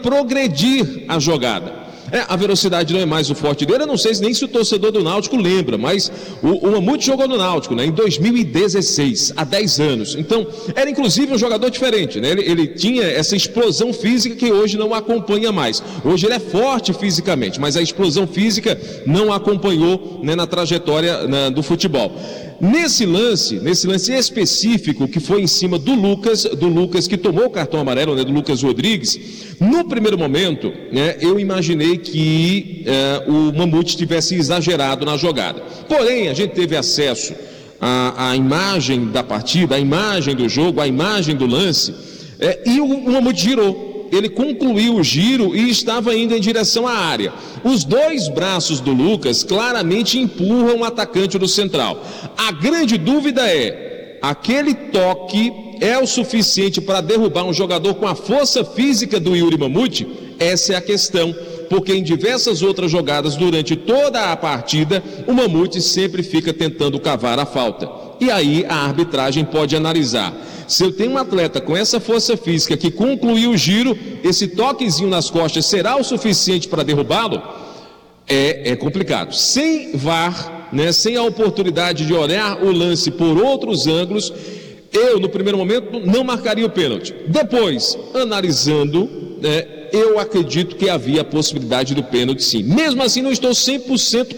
progredir a jogada. A velocidade não é mais o forte dele. Eu não sei nem se o torcedor do Náutico lembra, mas o Mamute jogou no Náutico, né, em 2016, há 10 anos. Então, era inclusive um jogador diferente, né? Ele tinha essa explosão física que hoje não acompanha mais. Hoje ele é forte fisicamente, mas a explosão física não acompanhou, né, na trajetória do futebol. Nesse lance específico que foi em cima do Lucas que tomou o cartão amarelo, né, do Lucas Rodrigues, no primeiro momento, né, eu imaginei que o Mamute tivesse exagerado na jogada. Porém, a gente teve acesso à imagem da partida, à imagem do jogo, à imagem do lance, e o Mamute girou. Ele concluiu o giro e estava indo em direção à área. Os dois braços do Lucas claramente empurram o atacante do Central. A grande dúvida é: aquele toque é o suficiente para derrubar um jogador com a força física do Yuri Mamute? Essa é a questão, porque em diversas outras jogadas durante toda a partida, o Mamute sempre fica tentando cavar a falta. E aí a arbitragem pode analisar: se eu tenho um atleta com essa força física que concluiu o giro, esse toquezinho nas costas será o suficiente para derrubá-lo? É complicado. Sem VAR, né, sem a oportunidade de olhar o lance por outros ângulos, eu, no primeiro momento, não marcaria o pênalti. Depois, analisando, eu acredito que havia a possibilidade do pênalti, sim. Mesmo assim, não estou 100%,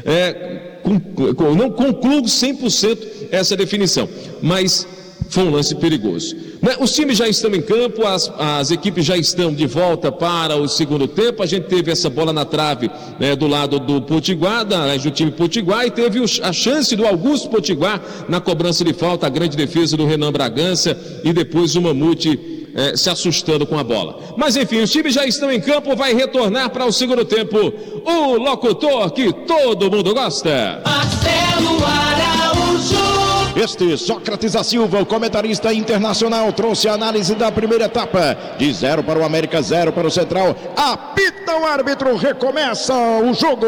não concluo 100% essa definição, mas foi um lance perigoso. Os times já estão em campo, as equipes já estão de volta para o segundo tempo. A gente teve essa bola na trave, né, do lado do Potiguar, do time Potiguar, e teve a chance do Augusto Potiguar na cobrança de falta, a grande defesa do Renan Bragança, e depois o Mamute se assustando com a bola. Mas enfim, os times já estão em campo, vai retornar para o segundo tempo o locutor que todo mundo gosta, Marcelo Araújo. Este Sócrates da Silva, o comentarista internacional, trouxe a análise da primeira etapa. De 0 para o América, 0 para o Central. Apita o árbitro, recomeça o jogo.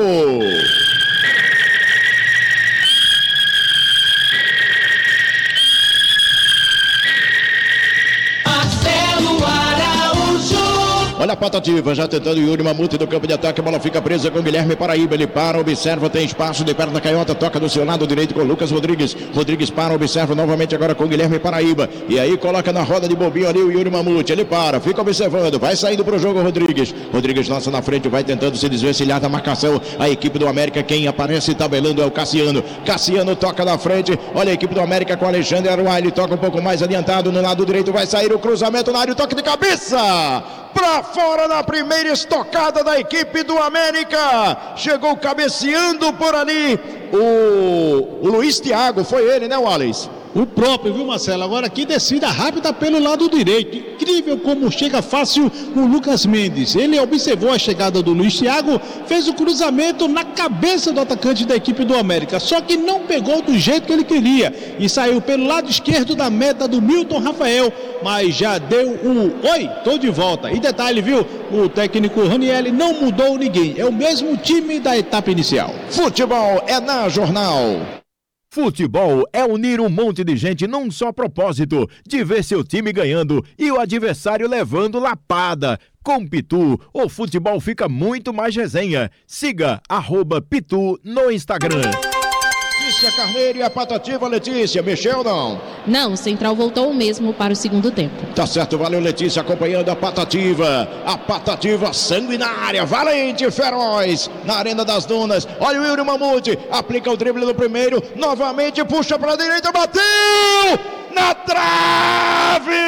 Olha a patativa, já tentando Yuri Mamute do campo de ataque, a bola fica presa com Guilherme Paraíba, ele para, observa, tem espaço de perna canhota, toca do seu lado direito com Lucas Rodrigues, Rodrigues para, observa novamente agora com Guilherme Paraíba, e aí coloca na roda de bobinho ali o Yuri Mamute, ele para, fica observando, vai saindo pro jogo Rodrigues lança na frente, vai tentando se desvencilhar da marcação, a equipe do América, quem aparece tabelando é o Cassiano toca na frente, olha a equipe do América com Alexandre Aruá, ele toca um pouco mais adiantado no lado direito, vai sair o cruzamento na área, o toque de cabeça, para fora na primeira estocada da equipe do América, chegou cabeceando por ali o Luiz Thiago, foi ele, né, Wallace? O próprio, viu, Marcelo? Agora que descida rápida pelo lado direito. Incrível como chega fácil o Lucas Mendes. Ele observou a chegada do Luiz Thiago, fez o cruzamento na cabeça do atacante da equipe do América. Só que não pegou do jeito que ele queria. E saiu pelo lado esquerdo da meta do Milton Rafael. Mas já deu oi, tô de volta. E detalhe, viu? O técnico Ranieri não mudou ninguém. É o mesmo time da etapa inicial. Futebol é na Jornal. Futebol é unir um monte de gente num só propósito, de ver seu time ganhando e o adversário levando lapada. Com Pitu, o futebol fica muito mais resenha. Siga @Pitu no Instagram. Letícia Carneiro e a patativa, Letícia, mexeu ou não? Não, o Central voltou mesmo para o segundo tempo. Tá certo, valeu Letícia, acompanhando a patativa sanguinária, valente, feroz, na Arena das Dunas, olha o Yuri Mamute, aplica o drible no primeiro, novamente puxa para a direita, bateu na trave!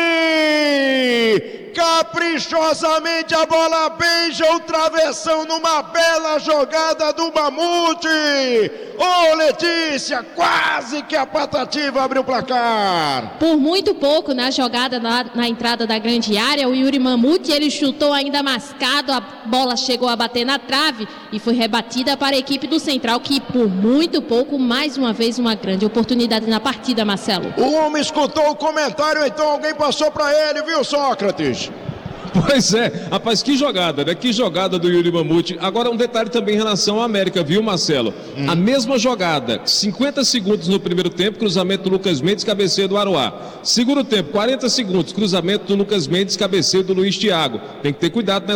Caprichosamente a bola beija o travessão numa bela jogada do Mamute. Ô Letícia, quase que a patativa abriu o placar. Por muito pouco na jogada na entrada da grande área, o Yuri Mamute, ele chutou ainda mascado, a bola chegou a bater na trave e foi rebatida para a equipe do Central, que por muito pouco, mais uma vez, uma grande oportunidade na partida, Marcelo. O homem escutou o comentário, então alguém passou para ele, viu, Sócrates? Pois é, rapaz, que jogada, né? Que jogada do Yuri Mamute. Agora um detalhe também em relação ao América, viu, Marcelo? A mesma jogada, 50 segundos no primeiro tempo, cruzamento do Lucas Mendes, cabeceio do Aruá. Segundo tempo, 40 segundos, cruzamento do Lucas Mendes, cabeceio do Luiz Thiago. Tem que ter cuidado nessa